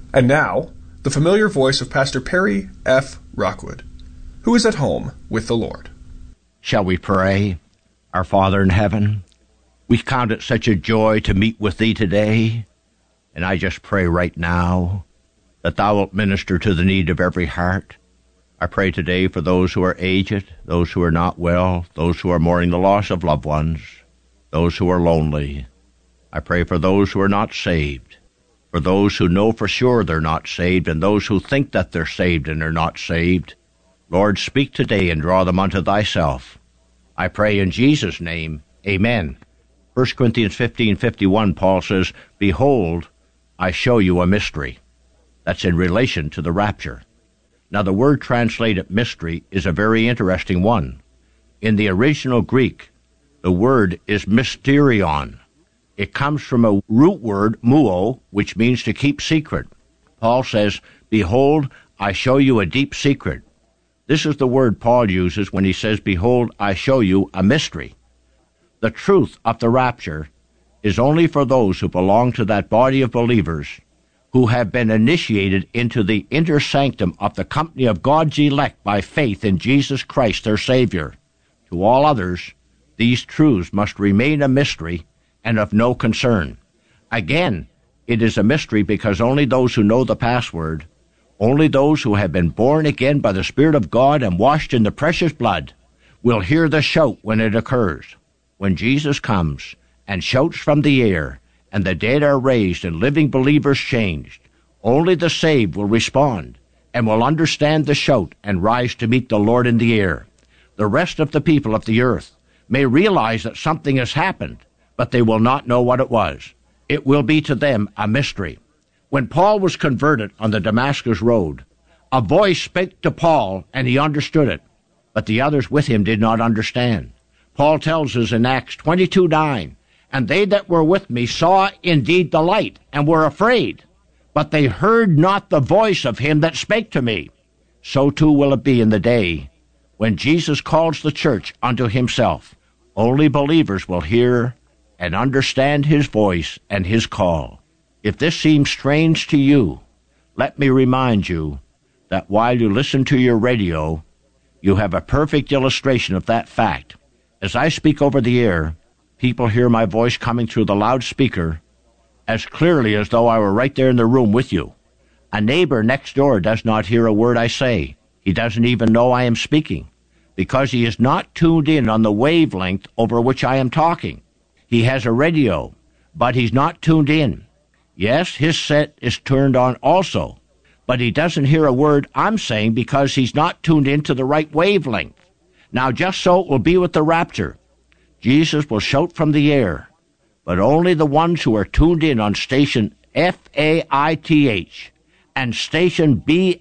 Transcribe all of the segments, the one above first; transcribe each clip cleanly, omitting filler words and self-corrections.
And now, the familiar voice of Pastor Perry F. Rockwood, who is at home with the Lord. Shall we pray? Our Father in heaven, we count it such a joy to meet with Thee today, and I just pray right now that Thou wilt minister to the need of every heart. I pray today for those who are aged, those who are not well, those who are mourning the loss of loved ones, those who are lonely. I pray for those who are not saved, for those who know for sure they're not saved, and those who think that they're saved and are not saved. Lord, speak today and draw them unto Thyself. I pray in Jesus' name, amen. 1 Corinthians 15:51, Paul says, Behold, I show you a mystery. That's in relation to the rapture. Now, the word translated mystery is a very interesting one. In the original Greek, the word is mysterion. It comes from a root word, muo, which means to keep secret. Paul says, Behold, I show you a deep secret. This is the word Paul uses when he says, Behold, I show you a mystery. The truth of the rapture is only for those who belong to that body of believers who have been initiated into the inner sanctum of the company of God's elect by faith in Jesus Christ, their Savior. To all others, these truths must remain a mystery and of no concern. Again, it is a mystery because only those who know the password, only those who have been born again by the Spirit of God and washed in the precious blood, will hear the shout when it occurs. When Jesus comes and shouts from the air, and the dead are raised and living believers changed, only the saved will respond and will understand the shout and rise to meet the Lord in the air. The rest of the people of the earth may realize that something has happened, but they will not know what it was. It will be to them a mystery. When Paul was converted on the Damascus road, a voice spake to Paul, and he understood it, but the others with him did not understand. Paul tells us in Acts 22:9, And they that were with me saw indeed the light, and were afraid, but they heard not the voice of him that spake to me. So too will it be in the day when Jesus calls the church unto himself. Only believers will hear and understand his voice and his call. If this seems strange to you, let me remind you that while you listen to your radio, you have a perfect illustration of that fact. As I speak over the air, people hear my voice coming through the loudspeaker as clearly as though I were right there in the room with you. A neighbor next door does not hear a word I say. He doesn't even know I am speaking, because he is not tuned in on the wavelength over which I am talking. He has a radio, but he's not tuned in. Yes, his set is turned on also, but he doesn't hear a word I'm saying because he's not tuned into the right wavelength. Now, just so it will be with the rapture. Jesus will shout from the air, but only the ones who are tuned in on station FAITH and station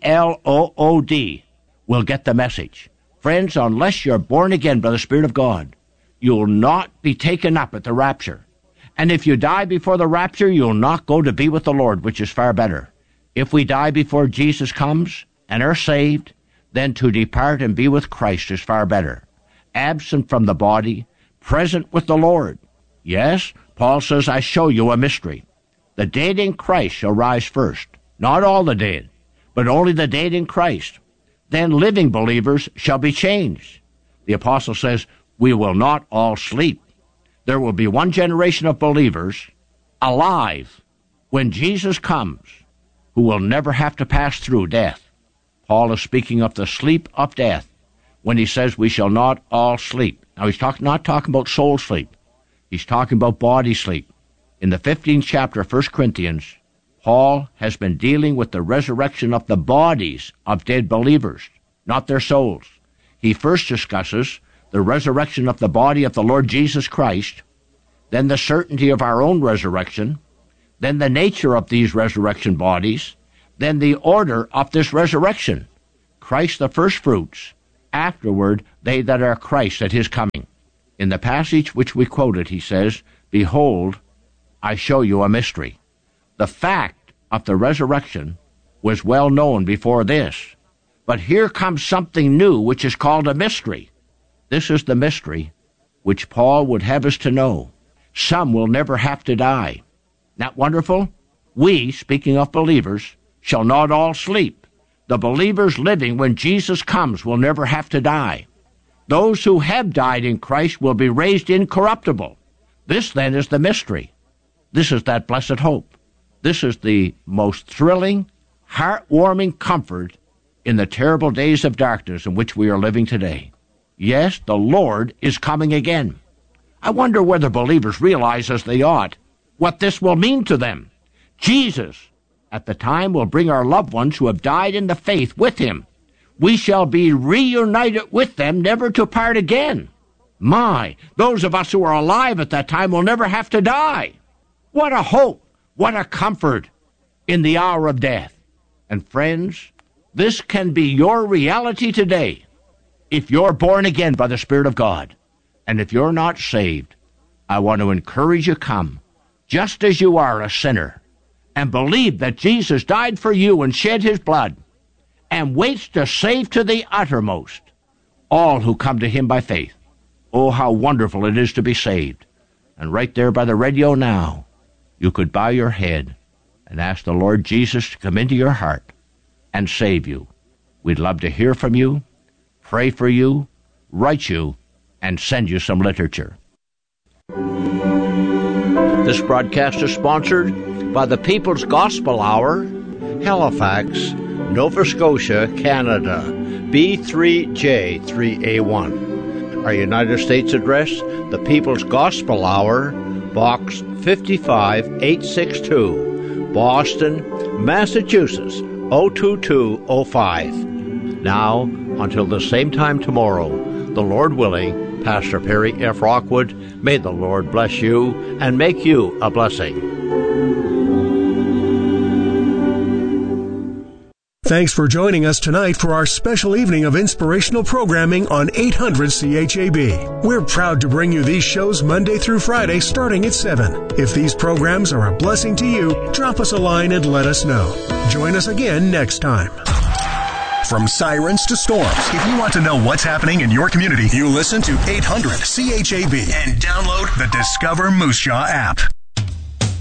BLOOD will get the message. Friends, unless you're born again by the Spirit of God, you'll not be taken up at the rapture. And if you die before the rapture, you'll not go to be with the Lord, which is far better. If we die before Jesus comes and are saved, then to depart and be with Christ is far better. Absent from the body, present with the Lord. Yes, Paul says, I show you a mystery. The dead in Christ shall rise first. Not all the dead, but only the dead in Christ. Then living believers shall be changed. The apostle says, we will not all sleep. There will be one generation of believers alive when Jesus comes, who will never have to pass through death. Paul is speaking of the sleep of death when he says we shall not all sleep. Now, he's not talking about soul sleep. He's talking about body sleep. In the 15th chapter of 1 Corinthians, Paul has been dealing with the resurrection of the bodies of dead believers, not their souls. He first discusses the resurrection of the body of the Lord Jesus Christ, then the certainty of our own resurrection, then the nature of these resurrection bodies, then the order of this resurrection. Christ the first fruits, afterward they that are Christ at his coming. In the passage which we quoted, he says, Behold, I show you a mystery. The fact of the resurrection was well known before this, but here comes something new which is called a mystery. This is the mystery which Paul would have us to know. Some will never have to die. Not wonderful? We, speaking of believers, shall not all sleep. The believers living when Jesus comes will never have to die. Those who have died in Christ will be raised incorruptible. This, then, is the mystery. This is that blessed hope. This is the most thrilling, heart-warming comfort in the terrible days of darkness in which we are living today. Yes, the Lord is coming again. I wonder whether believers realize, as they ought, what this will mean to them. Jesus, at the time, will bring our loved ones who have died in the faith with him. We shall be reunited with them, never to part again. My, those of us who are alive at that time will never have to die. What a hope, what a comfort in the hour of death. And friends, this can be your reality today if you're born again by the Spirit of God. And if you're not saved, I want to encourage you, come, just as you are, a sinner, and believe that Jesus died for you and shed his blood, and waits to save to the uttermost all who come to him by faith. Oh, how wonderful it is to be saved. And right there by the radio now, you could bow your head and ask the Lord Jesus to come into your heart and save you. We'd love to hear from you, pray for you, write you, and send you some literature. This broadcast is sponsored by the People's Gospel Hour, Halifax, Nova Scotia, Canada, B3J3A1. Our United States address, the People's Gospel Hour, Box 55862, Boston, Massachusetts, 02205. Now, until the same time tomorrow, the Lord willing, Pastor Perry F. Rockwood, may the Lord bless you and make you a blessing. Thanks for joining us tonight for our special evening of inspirational programming on 800 CHAB. We're proud to bring you these shows Monday through Friday starting at 7. If these programs are a blessing to you, drop us a line and let us know. Join us again next time. From sirens to storms, if you want to know what's happening in your community, you listen to 800 CHAB and download the Discover Moose Jaw app.